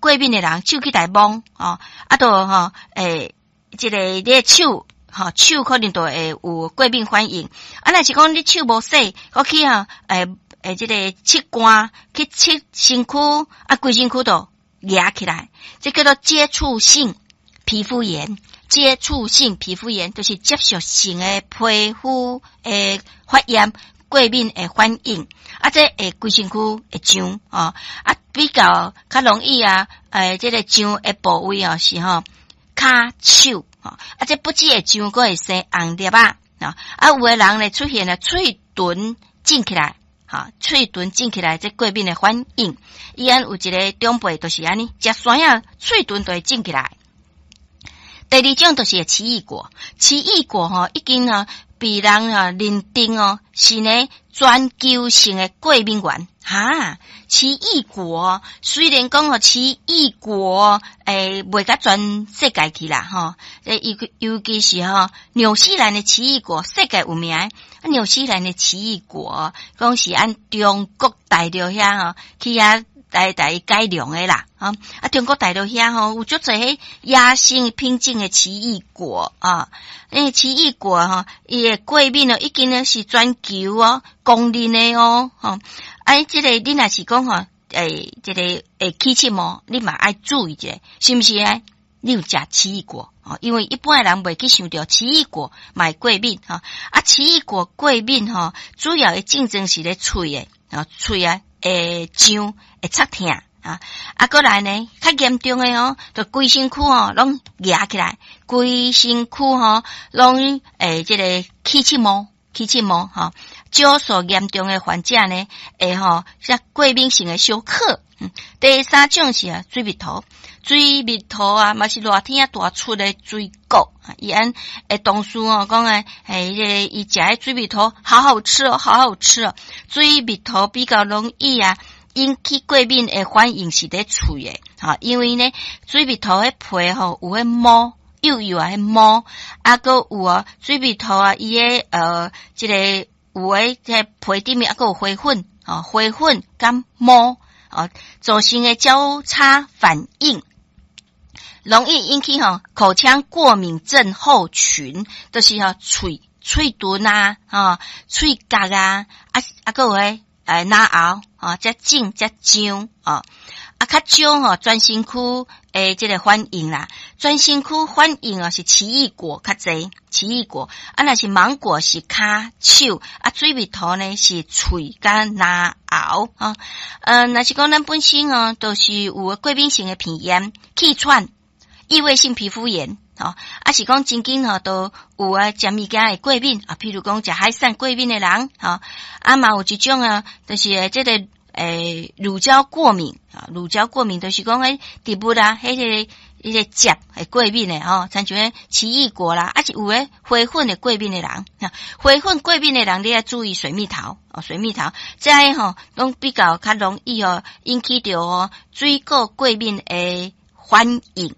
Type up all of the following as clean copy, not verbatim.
过敏的人手去来摸啊都这个你的手手可能都会有过敏反应若是讲你手无洗我去这个切肝去切身躯规身躯都压起来，这叫做接触性皮肤炎。接触性皮肤炎就是接触性的皮肤发炎过敏的反应这规身躯会痒比较容易这个痒的部位是脚手这不止会痒，还会生红粒有的人呢出现了喙唇肿起来喙唇肿起来这过敏的反应有一个长辈就是安尼吃酸喙唇都会肿起来。第二种就是奇异果，奇异果已经被人认定是呢全球性的过敏源奇异果虽然讲奇异果卖到全世界去啦尤其是纽西兰的奇异果世界有名纽西兰的奇异果讲是按中国大陆遐去来改良的啦中国大陆遐有足侪野生品种的奇异果奇异果伊的过敏已经是全球公认的这个你若是讲这个起荨膜你嘛要注意一下是不是你有吃奇异果因为一般的人袂去想到奇异果嘛会过敏奇异果过敏主要的症状是咧喙的喙会痒会插痛过来呢较严重的就规身躯拢压起来规身躯拢这个起荨膜少数严重的患者呢像过敏性的小咳第三种是水蜜桃嘛是热天大出的水果伊同事讲伊食的水蜜桃好好吃水蜜桃比较容易引起过敏的反应是在喙的因为呢水蜜桃的皮有迄膜幼的膜还有水蜜桃伊的这个有的这皮顶面还有花粉花粉跟膜造成的交叉反应容易引起口腔过敏症候群就是喙唇喙角还有哪喉才肿才痒较少全身躯这个反应啦全身躯反应是奇异果较侪奇异果若是芒果是脚手水蜜桃呢是喙甲哪喉若是讲咱本身都是有过敏性的鼻炎气喘异位性皮肤炎是讲真紧都有食物件会过敏譬如讲食海产过敏的人嘛有一种就是这个乳胶过敏乳胶过敏就是讲植物迄个汁会过敏的亲像奇异果啦是有花粉的过敏的人花粉过敏的人你要注意水蜜桃这拢比较容易引起到水果过敏的反应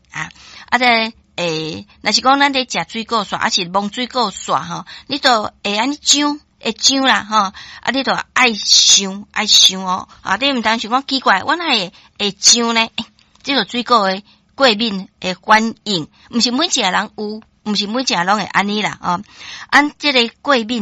若是讲咱咧食水果刷是摸水果刷你都会安尼会痒啦你都爱想你毋当想讲奇怪我哪会痒呢这个水果的过敏的反应毋是每一个人有毋是每一个拢会安尼啦这个过敏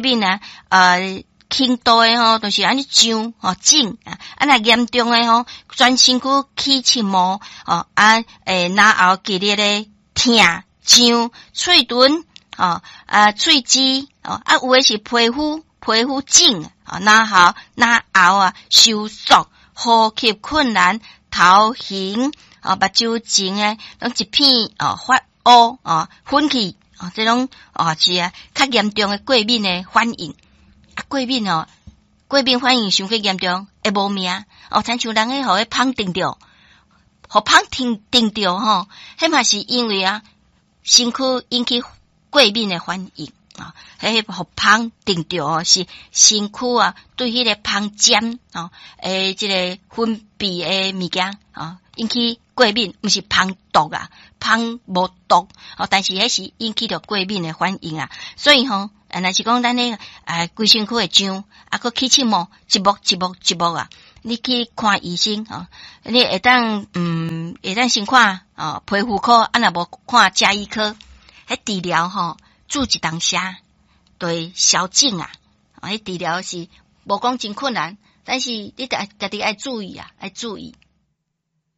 轻度的就是安尼痒肿若严重的全身躯起荨膜哪喉激烈的痛痒喙唇喙齿有的是皮肤肿哪喉收缩呼吸困难头晕目睭前拢一片发乌昏去这种是较严重的过敏的反应过敏反应伤过严重会无命亲像人互迄芳叮着互芳叮着迄嘛是因为身躯引起过敏的反应迄互芳叮着是身躯对迄个芳尖这个分泌的物件引起过敏毋是芳毒芳无毒但是迄是引起着过敏的反应所以若是讲咱咧规身躯会痒还起荨膜一幕你去看医生你会当会当先看皮肤科，啊若无看家医科，迄治疗住一当下，对消肿啊，迄治疗是无讲真困难，但是你家己爱注意啊，爱注意。